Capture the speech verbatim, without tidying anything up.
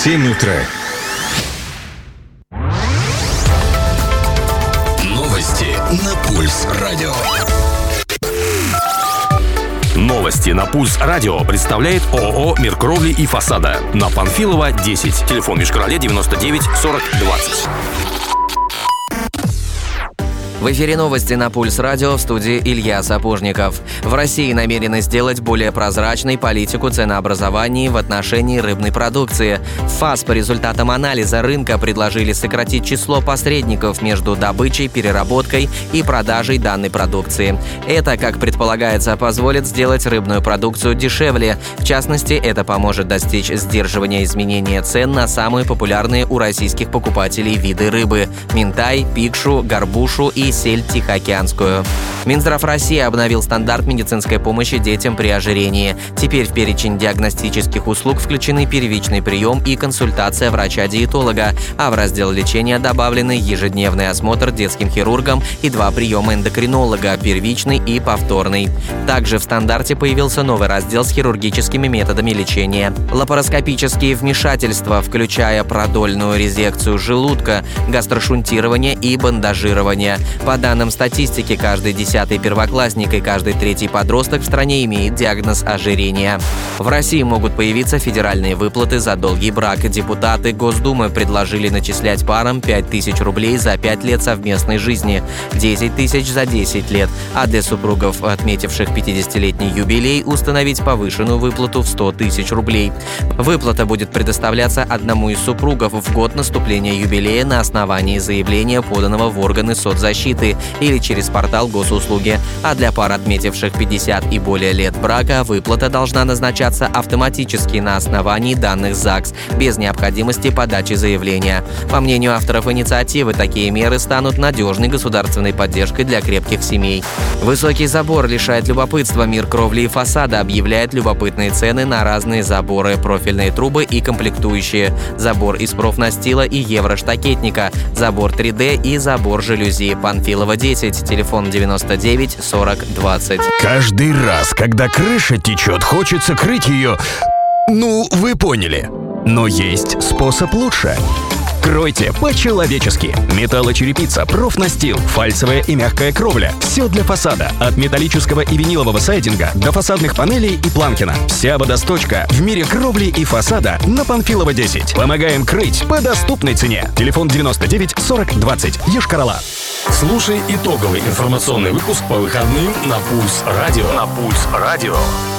семь утра. Новости на Пульс Радио. Новости на Пульс Радио представляет ООО «Мир кровли и фасада». На Панфилова, десять. Телефон Мишкароле девяносто девять сорок двадцать. В эфире новости на Пульс Радио, в студии Илья Сапожников. В России намерены сделать более прозрачной политику ценообразования в отношении рыбной продукции. ФАС по результатам анализа рынка предложили сократить число посредников между добычей, переработкой и продажей данной продукции. Это, как предполагается, позволит сделать рыбную продукцию дешевле. В частности, это поможет достичь сдерживания изменения цен на самые популярные у российских покупателей виды рыбы – минтай, пикшу, горбушу и сель тихоокеанскую. Минздрав России обновил стандарт медицинской помощи детям при ожирении. Теперь в перечень диагностических услуг включены первичный прием и консультация врача-диетолога, а в раздел лечения добавлены ежедневный осмотр детским хирургом и два приема эндокринолога – первичный и повторный. Также в стандарте появился новый раздел с хирургическими методами лечения. Лапароскопические вмешательства, включая продольную резекцию желудка, гастрошунтирование и бандажирование. По данным статистики, каждый десятый первоклассник и каждый третий подросток в стране имеет диагноз ожирения. В России могут появиться федеральные выплаты за долгий брак. Депутаты Госдумы предложили начислять парам пять тысяч рублей за пять лет совместной жизни, десять тысяч за десять лет, а для супругов, отметивших пятидесятилетний юбилей, установить повышенную выплату в сто тысяч рублей. Выплата будет предоставляться одному из супругов в год наступления юбилея на основании заявления, поданного в органы соцзащиты или через портал госуслуги, а для пар, отметивших пятьдесят и более лет брака, выплата должна назначаться автоматически на основании данных ЗАГС, без необходимости подачи заявления. По мнению авторов инициативы, такие меры станут надежной государственной поддержкой для крепких семей. Высокий забор лишает любопытства. Мир кровли и фасада объявляет любопытные цены на разные заборы, профильные трубы и комплектующие, забор из профнастила и евроштакетника, забор три дэ и забор жалюзи. Панфилова, десять, телефон девяносто девять сорок двадцать. Каждый раз, когда крыша течет, хочется крыть ее... Ну, вы поняли. Но есть способ лучше. Кройте по-человечески. Металлочерепица, профнастил, фальцевая и мягкая кровля. Все для фасада. От металлического и винилового сайдинга до фасадных панелей и планкина. Вся водосточка в мире кровли и фасада на Панфилова, десять. Помогаем крыть по доступной цене. Телефон девяносто девять сорок двадцать. Йошкар-Ола. Слушай итоговый информационный выпуск по выходным на Пульс Радио. На Пульс Радио.